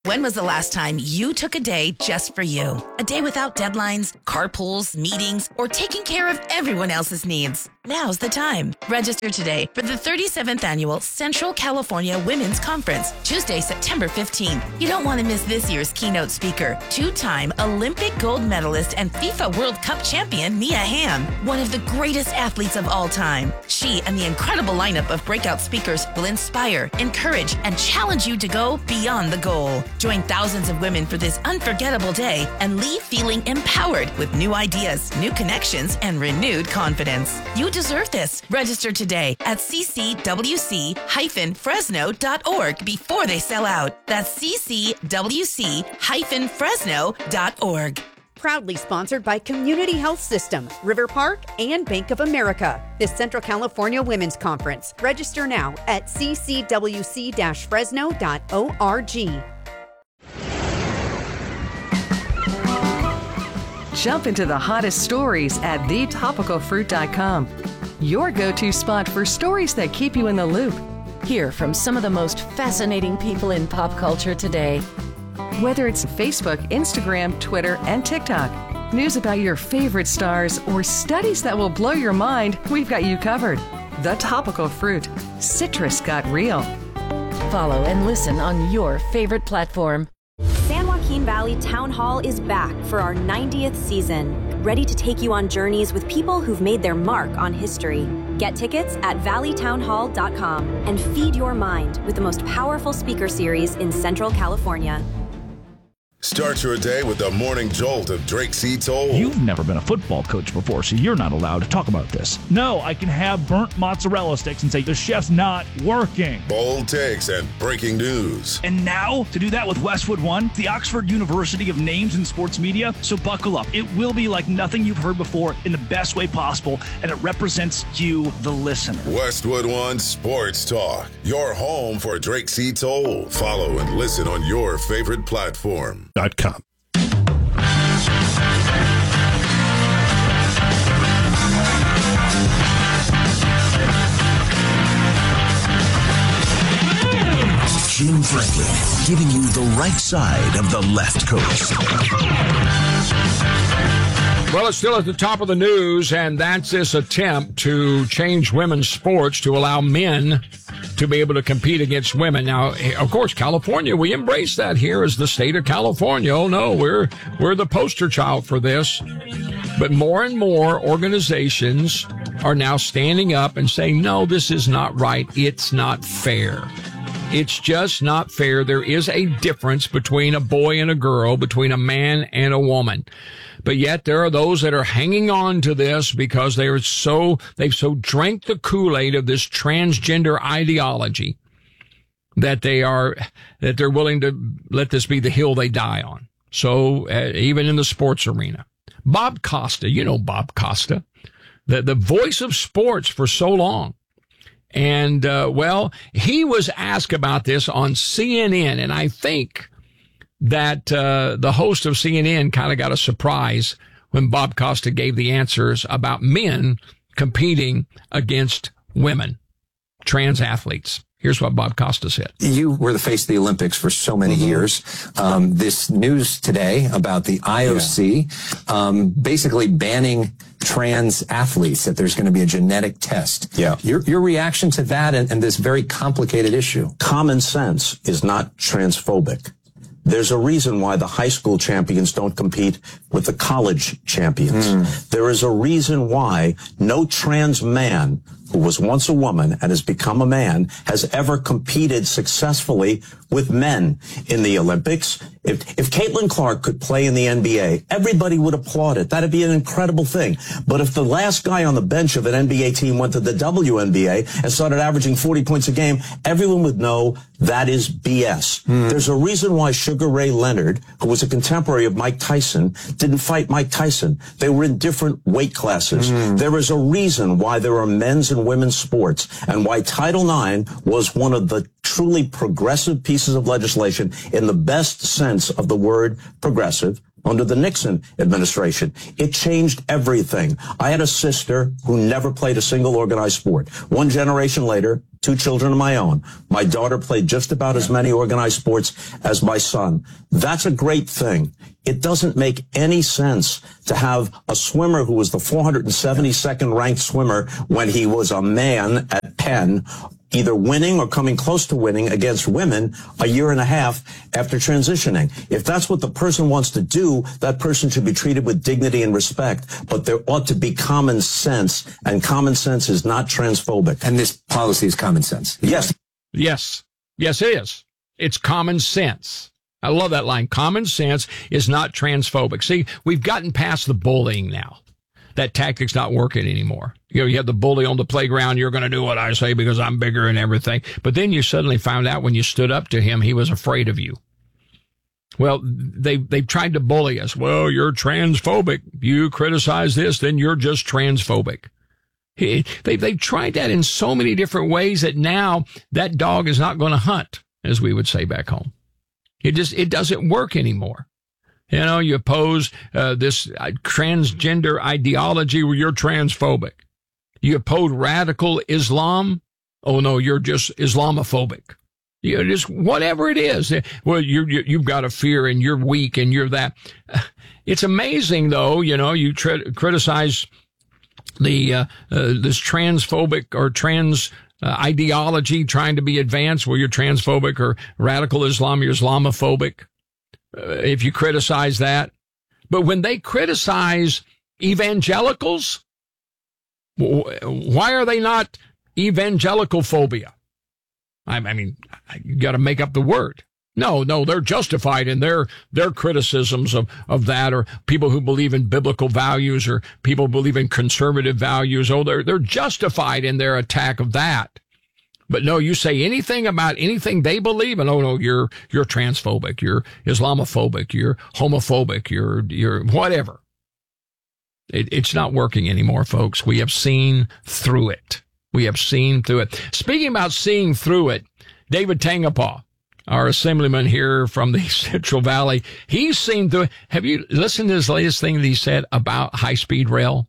When was the last time you took a day just for you? A day without deadlines, carpools, meetings, or taking care of everyone else's needs? Now's the time. Register today for the 37th Annual Central California Women's Conference, Tuesday, September 15th. You don't want to miss this year's keynote speaker, two-time Olympic gold medalist and FIFA World Cup champion Mia Hamm, one of the greatest athletes of all time. She and the incredible lineup of breakout speakers will inspire, encourage, and challenge you to go beyond the goal. Join thousands of women for this unforgettable day and leave feeling empowered with new ideas, new connections, and renewed confidence. You deserve this. Register today at ccwc-fresno.org before they sell out. That's ccwc-fresno.org. Proudly sponsored by Community Health System, River Park, and Bank of America. This Central California Women's Conference. Register now at ccwc-fresno.org. Jump into the hottest stories at thetopicalfruit.com. Your go-to spot for stories that keep you in the loop. Hear from some of the most fascinating people in pop culture today. Whether it's Facebook, Instagram, Twitter, and TikTok, news about your favorite stars, or studies that will blow your mind, we've got you covered. The Topical Fruit. Citrus got real. Follow and listen on your favorite platform. San Joaquin Valley Town Hall is back for our 90th season, ready to take you on journeys with people who've made their mark on history. Get tickets at valleytownhall.com and feed your mind with the most powerful speaker series in Central California. Start your day with the morning jolt of Drake C. Toll. You've never been a football coach before, so you're not allowed to talk about this. No, I can have burnt mozzarella sticks and say the chef's not working. Bold takes and breaking news. And now, to do that with Westwood One, the Oxford University of names in sports media. So buckle up. It will be like nothing you've heard before in the best way possible, and it represents you, the listener. Westwood One Sports Talk. Your home for Drake C. Toll. Follow and listen on your favorite platform. .com. Jim Franklin, giving you the right side of the left coast. Well, it's still at the top of the news, and that's this attempt to change women's sports to allow men to be able to compete against women. Now, of course, California, we embrace that here as the state of California. Oh, no, we're the poster child for this. But more and more organizations are now standing up and saying, no, this is not right. It's not fair. It's just not fair. There is a difference between a boy and a girl, between a man and a woman. But yet there are those that are hanging on to this because they've so drank the Kool-Aid of this transgender ideology that they're willing to let this be the hill they die on. So even in the sports arena, Bob Costa, you know Bob Costa, the voice of sports for so long. And, well, he was asked about this on CNN, and I think that the host of CNN kind of got a surprise when Bob Costa gave the answers about men competing against women, trans athletes. Here's what Bob Costa said. You were the face of the Olympics for so many years. This news today about the IOC basically banning trans athletes, that there's going to be a genetic test. Yeah. Your reaction to that and this very complicated issue? Common sense is not transphobic. There's a reason why the high school champions don't compete with the college champions. There is a reason why no trans man who was once a woman and has become a man has ever competed successfully with men in the Olympics. If Caitlin Clark could play in the NBA, everybody would applaud it. That'd be an incredible thing. But if the last guy on the bench of an NBA team went to the WNBA and started averaging 40 points a game, everyone would know that is BS. There's a reason why Sugar Ray Leonard, who was a contemporary of Mike Tyson, didn't fight Mike Tyson. They were in different weight classes. There is a reason why there are men's and women's sports, and why Title IX was one of the truly progressive pieces of legislation in the best sense of the word progressive under the Nixon administration. It changed everything. I had a sister who never played a single organized sport. One generation later, 2 children of my own. My daughter played just about as many organized sports as my son. That's a great thing. It doesn't make any sense to have a swimmer who was the 472nd ranked swimmer when he was a man at Penn, either winning or coming close to winning against women a year and a half after transitioning. If that's what the person wants to do, that person should be treated with dignity and respect. But there ought to be common sense, and common sense is not transphobic. And this policy is common sense. Yes. Yes. Yes, it is. It's common sense. I love that line. Common sense is not transphobic. See, we've gotten past the bullying now. That tactic's not working anymore. You have the bully on the playground. You're going to do what I say because I'm bigger and everything. But then you suddenly found out when you stood up to him, he was afraid of you. Well, they've tried to bully us. Well, you're transphobic. You criticize this, then you're just transphobic. They've tried that in so many different ways that now that dog is not going to hunt, as we would say back home. It doesn't work anymore. You know, you oppose this transgender ideology where you're transphobic. You oppose radical Islam. Oh, no, you're just Islamophobic. You just whatever it is. Well, you've got a fear and you're weak and you're that. It's amazing, though, you know, you criticize the this transphobic or trans ideology trying to be advanced. Well, you're transphobic, or radical Islam, you're Islamophobic. If you criticize that. But when they criticize evangelicals, why are they not evangelical phobia? I mean, you got to make up the word. No, they're justified in their criticisms of that, or people who believe in biblical values, or people who believe in conservative values. Oh, they're justified in their attack of that. But no, you say anything about anything they believe, and oh no, you're transphobic, you're Islamophobic, you're homophobic, you're whatever. It's not working anymore, folks. We have seen through it. Speaking about seeing through it, David Tangapaw, our assemblyman here from the Central Valley, he's seen through it. Have you listened to his latest thing that he said about high-speed rail?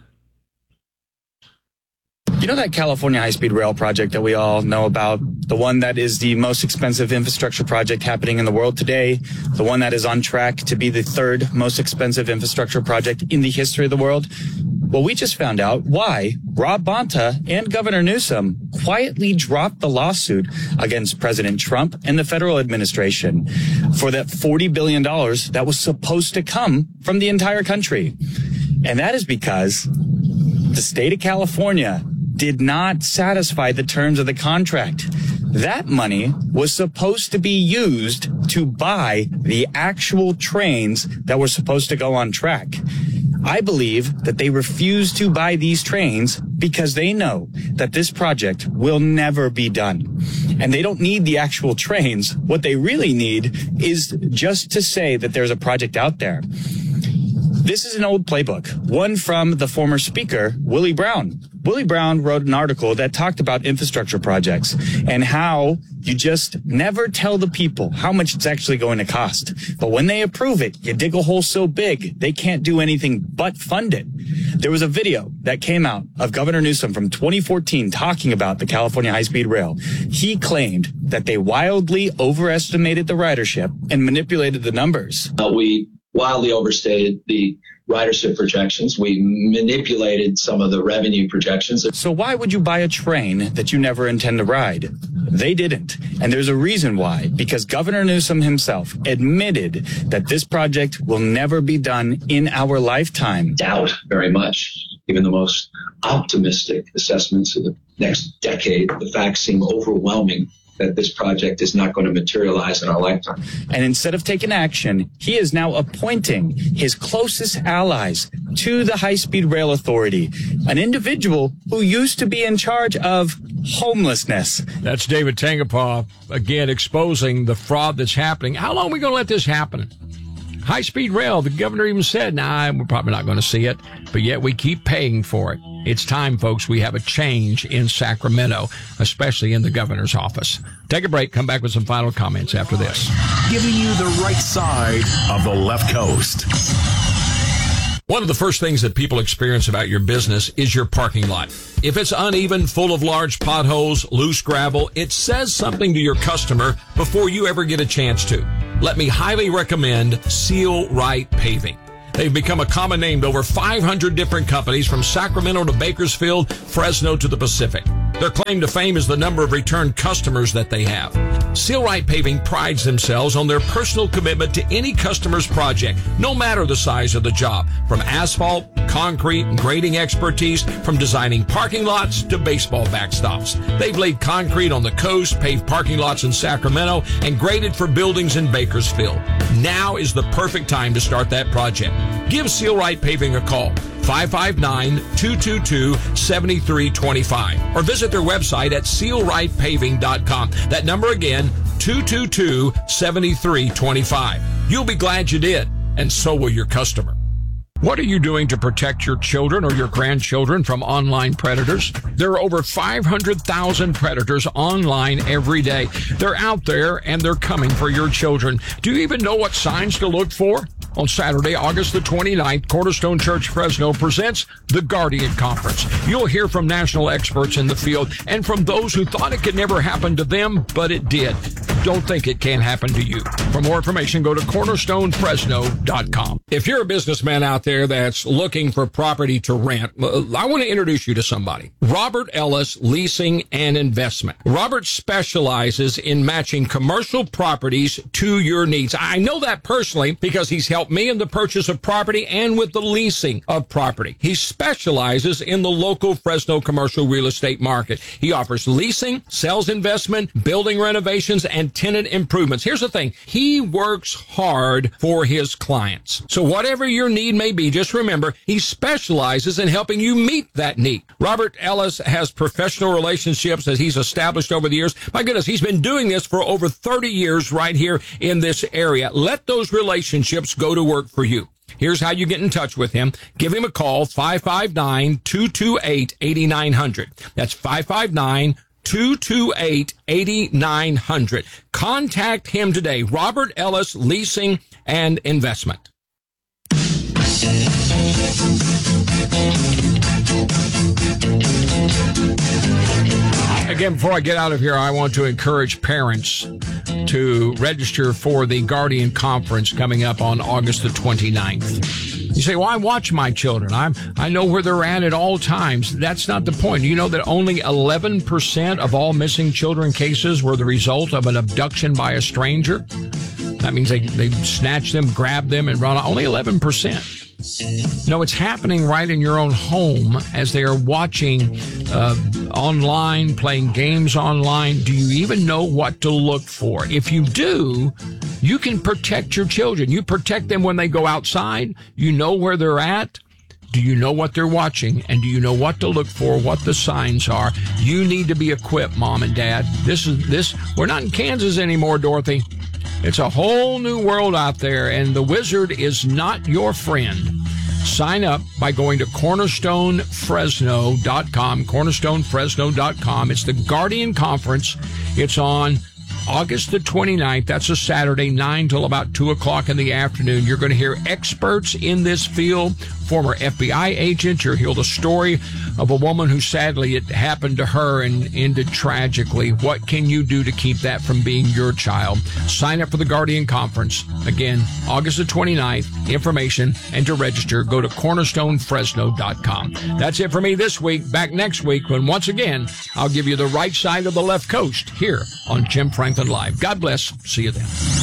You know that California high-speed rail project that we all know about? The one that is the most expensive infrastructure project happening in the world today? The one that is on track to be the 3rd most expensive infrastructure project in the history of the world? Well, we just found out why Rob Bonta and Governor Newsom quietly dropped the lawsuit against President Trump and the federal administration for that $40 billion that was supposed to come from the entire country. And that is because the state of California did not satisfy the terms of the contract. That money was supposed to be used to buy the actual trains that were supposed to go on track. I believe that they refuse to buy these trains because they know that this project will never be done. And they don't need the actual trains. What they really need is just to say that there's a project out there. This is an old playbook, one from the former speaker, Willie Brown. Willie Brown wrote an article that talked about infrastructure projects and how you just never tell the people how much it's actually going to cost. But when they approve it, you dig a hole so big, they can't do anything but fund it. There was a video that came out of Governor Newsom from 2014 talking about the California high-speed rail. He claimed that they wildly overestimated the ridership and manipulated the numbers. We wildly overstated the ridership projections. We manipulated some of the revenue projections. So why would you buy a train that you never intend to ride? They didn't. And there's a reason why. Because Governor Newsom himself admitted that this project will never be done in our lifetime. Doubt very much. Even the most optimistic assessments of the next decade, the facts seem overwhelming that this project is not going to materialize in our lifetime. And instead of taking action, he is now appointing his closest allies to the High-Speed Rail Authority, an individual who used to be in charge of homelessness. That's David Tangapaw, again, exposing the fraud that's happening. How long are we going to let this happen? High-speed rail, the governor even said, we're probably not going to see it, but yet we keep paying for it. It's time, folks, we have a change in Sacramento, especially in the governor's office. Take a break, come back with some final comments after this. Giving you the right side of the left coast. One of the first things that people experience about your business is your parking lot. If it's uneven, full of large potholes, loose gravel, it says something to your customer before you ever get a chance to. Let me highly recommend Seal Right Paving. They've become a common name to over 500 different companies from Sacramento to Bakersfield, Fresno to the Pacific. Their claim to fame is the number of return customers that they have. Seal Right Paving prides themselves on their personal commitment to any customer's project, no matter the size of the job. From asphalt, concrete, and grading expertise, from designing parking lots to baseball backstops. They've laid concrete on the coast, paved parking lots in Sacramento, and graded for buildings in Bakersfield. Now is the perfect time to start that project. Give Seal Right Paving a call, 559-222-7325, or visit their website at sealrightpaving.com. That number again, 222-7325. You'll be glad you did, and so will your customer. What are you doing to protect your children or your grandchildren from online predators? There are over 500,000 predators online every day. They're out there and they're coming for your children. Do you even know what signs to look for? On Saturday, August the 29th, Cornerstone Church Fresno presents the Guardian Conference. You'll hear from national experts in the field and from those who thought it could never happen to them, but it did. Don't think it can't happen to you. For more information, go to cornerstonefresno.com. If you're a businessman out there that's looking for property to rent, I want to introduce you to somebody. Robert Ellis Leasing and Investment. Robert specializes in matching commercial properties to your needs. I know that personally because he's helped me in the purchase of property and with the leasing of property. He specializes in the local Fresno commercial real estate market. He offers leasing, sells investment, building renovations, and tenant improvements. Here's the thing. He works hard for his clients. So whatever your need may be, just remember, he specializes in helping you meet that need. Robert Ellis has professional relationships that he's established over the years. My goodness, he's been doing this for over 30 years right here in this area. Let those relationships go to work for you. Here's how you get in touch with him. Give him a call, 559-228-8900. That's 559-228-8900. Contact him today. Robert Ellis Leasing and Investment. Again, before I get out of here, I want to encourage parents to register for the Guardian Conference coming up on August the 29th. You say, well, I watch my children. I know where they're at all times. That's not the point. You know that only 11% of all missing children cases were the result of an abduction by a stranger? That means they snatch them, grab them, and run. Only 11%. No, it's happening right in your own home as they are watching online, playing games online. Do you even know what to look for? If you do, you can protect your children. You protect them when they go outside. You know where they're at. Do you know what they're watching? And do you know what to look for, what the signs are? You need to be equipped, Mom and Dad. We're not in Kansas anymore, Dorothy. It's a whole new world out there, and the wizard is not your friend. Sign up by going to cornerstonefresno.com, cornerstonefresno.com. It's the Guardian Conference. It's on August the 29th. That's a Saturday, 9 till about 2 o'clock in the afternoon. You're going to hear experts in this field, former FBI agents. You'll hear the story of a woman who sadly it happened to her and ended tragically. What can you do to keep that from being your child? Sign up for the Guardian Conference. Again, August the 29th. Information and to register, go to cornerstonefresno.com. That's it for me this week. Back next week when once again, I'll give you the right side of the left coast here on Jim Franklin Live. God bless. See you then.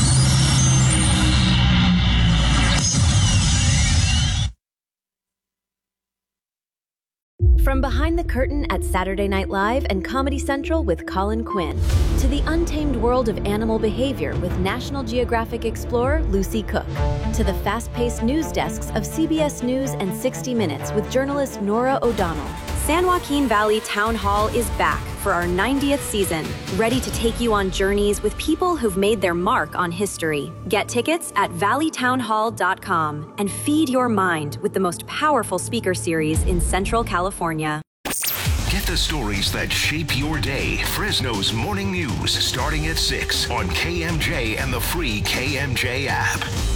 From behind the curtain at Saturday Night Live and Comedy Central with Colin Quinn, to the untamed world of animal behavior with National Geographic explorer Lucy Cook, to the fast-paced news desks of CBS News and 60 Minutes with journalist Nora O'Donnell, San Joaquin Valley Town Hall is back for our 90th season, ready to take you on journeys with people who've made their mark on history. Get tickets at valleytownhall.com and feed your mind with the most powerful speaker series in Central California. Get the stories that shape your day. Fresno's Morning News starting at 6 on KMJ and the free KMJ app.